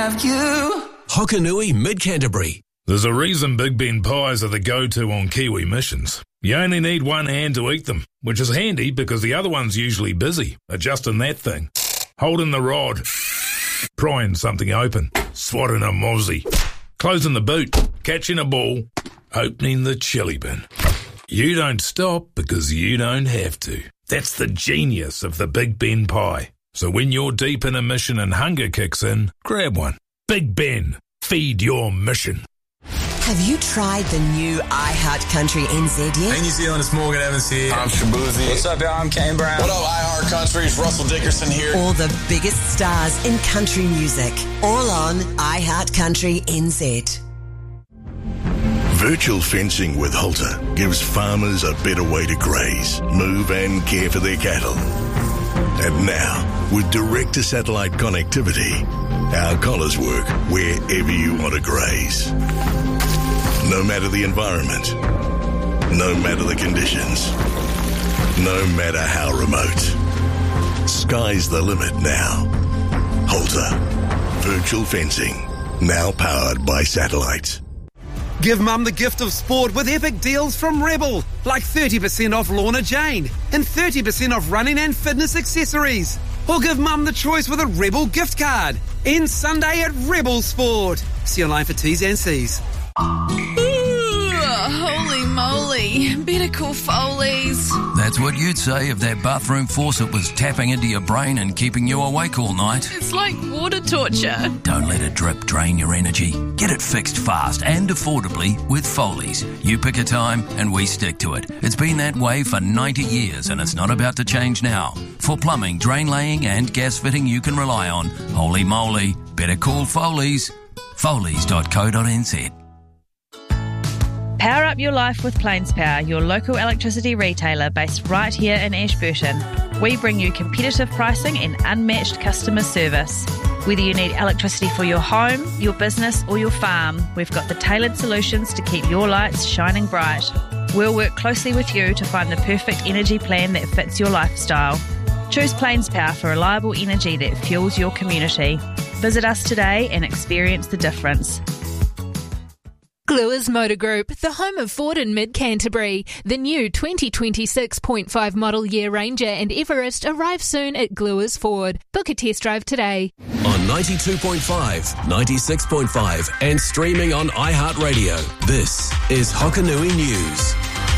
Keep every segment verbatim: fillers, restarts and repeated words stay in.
have you. Hokanui, Mid-Canterbury. There's a reason Big Ben pies are the go-to on Kiwi missions. You only need one hand to eat them, which is handy because the other one's usually busy adjusting that thing, holding the rod, prying something open, swatting a mozzie, closing the boot, catching a ball, opening the chili bin. You don't stop because you don't have to. That's the genius of the Big Ben pie. So when you're deep in a mission and hunger kicks in, grab one. Big Ben, feed your mission. Have you tried the new iHeart Country N Z yet? Hey New Zealand, it's Morgan Evans here. I'm Shabuzi. What's up, y'all? I'm Kane Brown. What up, iHeart Country? It's Russell Dickerson here. All the biggest stars in country music. All on iHeart Country N Z. Virtual fencing with Halter gives farmers a better way to graze, move and care for their cattle. And now, with direct-to-satellite connectivity, our collars work wherever you want to graze. No matter the environment, no matter the conditions, no matter how remote. Sky's the limit now. Halter. Virtual fencing. Now powered by satellite. Give Mum the gift of sport with epic deals from Rebel, like thirty percent off Lorna Jane and thirty percent off running and fitness accessories. Or give Mum the choice with a Rebel gift card. End Sunday at Rebel Sport. See online for T's and C's. Holy moly. Better call Foley's. That's what you'd say if that bathroom faucet was tapping into your brain and keeping you awake all night. It's like water torture. Don't let a drip drain your energy. Get it fixed fast and affordably with Foley's. You pick a time and we stick to it. It's been that way for ninety years and it's not about to change now. For plumbing, drain laying and gas fitting you can rely on. Holy moly. Better call Foley's. Foley's dot co dot n z. Power up your life with Plains Power, your local electricity retailer based right here in Ashburton. We bring you competitive pricing and unmatched customer service. Whether you need electricity for your home, your business or your farm, we've got the tailored solutions to keep your lights shining bright. We'll work closely with you to find the perfect energy plan that fits your lifestyle. Choose Plains Power for reliable energy that fuels your community. Visit us today and experience the difference. Gluers Motor Group, the home of Ford in Mid-Canterbury. The new twenty twenty-six point five model year Ranger and Everest arrive soon at Gluers Ford. Book a test drive today. On ninety-two point five, ninety-six point five and streaming on iHeartRadio. This is Hokanui News.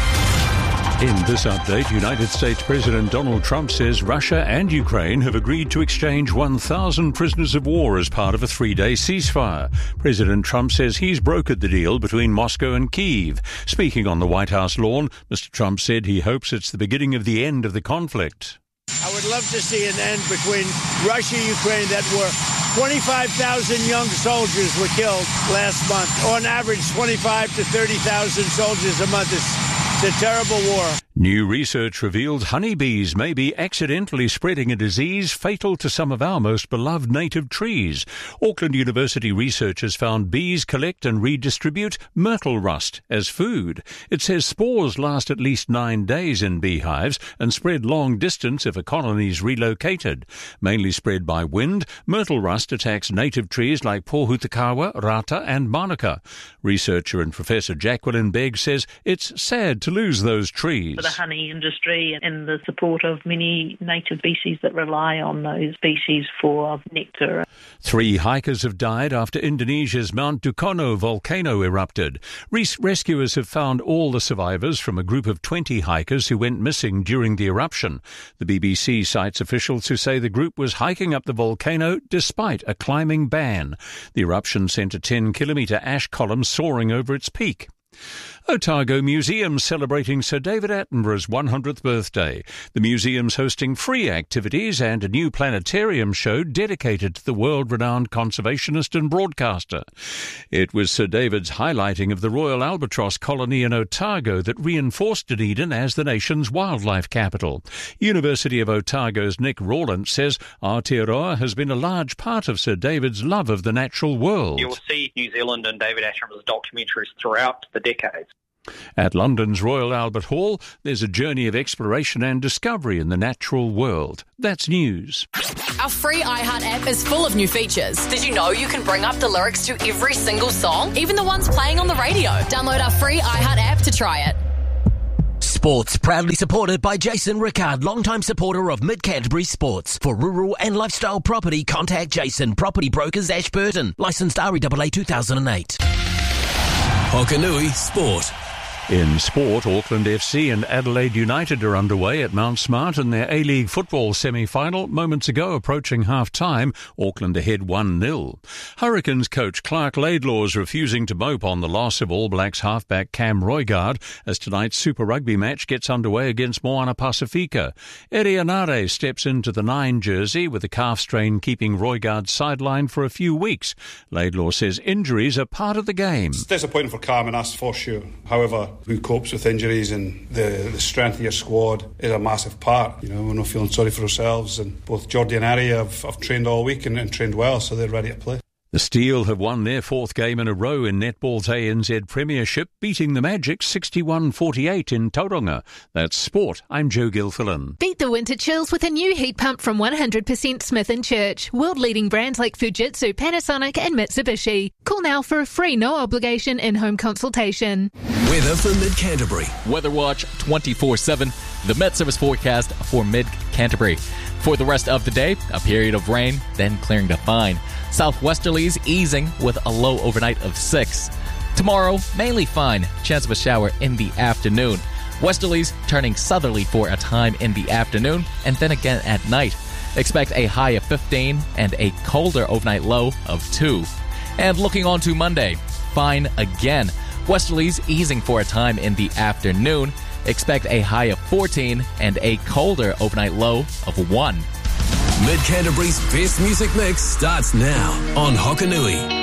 In this update, United States President Donald Trump says Russia and Ukraine have agreed to exchange one thousand prisoners of war as part of a three-day ceasefire. President Trump says he's brokered the deal between Moscow and Kyiv. Speaking on the White House lawn, Mister Trump said he hopes it's the beginning of the end of the conflict. I would love to see an end between Russia and Ukraine. That were twenty-five thousand young soldiers were killed last month. On average, twenty-five to thirty thousand soldiers a month. It's It's a terrible war. New research revealed honeybees may be accidentally spreading a disease fatal to some of our most beloved native trees. Auckland University researchers found bees collect and redistribute myrtle rust as food. It says spores last at least nine days in beehives and spread long distance if a colony is relocated. Mainly spread by wind, myrtle rust attacks native trees like Pohutukawa, Rata and Manuka. Researcher and Professor Jacqueline Begg says it's sad to lose those trees. The honey industry and the support of many native species that rely on those species for nectar. Three hikers have died after Indonesia's Mount Dukono volcano erupted. Res- rescuers have found all the survivors from a group of twenty hikers who went missing during the eruption. The B B C cites officials who say the group was hiking up the volcano despite a climbing ban. The eruption sent a ten-kilometre ash column soaring over its peak. Otago Museum celebrating Sir David Attenborough's one hundredth birthday. The museum's hosting free activities and a new planetarium show dedicated to the world-renowned conservationist and broadcaster. It was Sir David's highlighting of the Royal Albatross colony in Otago that reinforced Dunedin as the nation's wildlife capital. University of Otago's Nick Rawlins says Aotearoa has been a large part of Sir David's love of the natural world. You'll see New Zealand and David Attenborough's documentaries throughout the decades. At London's Royal Albert Hall, there's a journey of exploration and discovery in the natural world. That's news. Our free iHeart app is full of new features. Did you know you can bring up the lyrics to every single song, even the ones playing on the radio? Download our free iHeart app to try it. Sports proudly supported by Jason Rickard, longtime supporter of Mid-Canterbury Sports. For rural and lifestyle property, contact Jason, Property Brokers, Ashburton. Licensed R E A A two thousand eight. Hokanui Sport. In sport, Auckland F C and Adelaide United are underway at Mount Smart in their A-League football semi-final. Moments ago, approaching half-time, Auckland ahead one nil. Hurricanes coach Clark Laidlaw is refusing to mope on the loss of All Blacks halfback Cam Roigard as tonight's Super Rugby match gets underway against Moana Pasifika. Eri Anare steps into the nine jersey with a calf strain keeping Roigard sidelined for a few weeks. Laidlaw says injuries are part of the game. It's disappointing for Cam and us for sure. However, who copes with injuries and the, the strength of your squad is a massive part. You know, we're not feeling sorry for ourselves, and both Jordi and Ari have, have trained all week and, and trained well, so they're ready to play. The Steel have won their fourth game in a row in netball's A N Z Premiership, beating the Magic sixty-one forty-eight in Tauranga. That's sport. I'm Joe Gilfillan. Beat the winter chills with a new heat pump from one hundred percent Smith and Church. World-leading brands like Fujitsu, Panasonic and Mitsubishi. Call now for a free, no-obligation in-home consultation. Weather for Mid-Canterbury. Weather Watch twenty-four seven. The Met Service forecast for Mid-Canterbury. For the rest of the day, a period of rain, then clearing to fine. Southwesterlies easing with a low overnight of six. Tomorrow, mainly fine. Chance of a shower in the afternoon. Westerlies turning southerly for a time in the afternoon and then again at night. Expect a high of fifteen and a colder overnight low of two. And looking on to Monday, fine again. Westerlies easing for a time in the afternoon. Expect a high of fourteen and a colder overnight low of one. Mid-Canterbury's best music mix starts now on Hokanui.